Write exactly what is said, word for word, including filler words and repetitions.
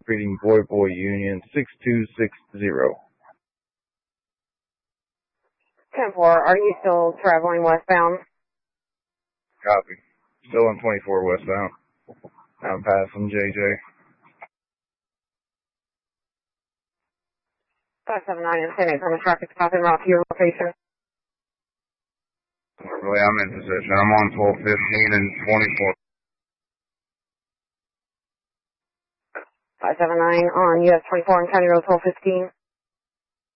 repeating Boy Boy Union six two six zero. ten four, are you still traveling westbound? Copy. Still on twenty-four westbound. I'm passing J J. five seven nine and ten eight from a traffic stop en route to your location. Really, I'm in position. I'm on twelve fifteen and twenty-four. five seven nine on U S twenty-four and County Road twelve fifteen.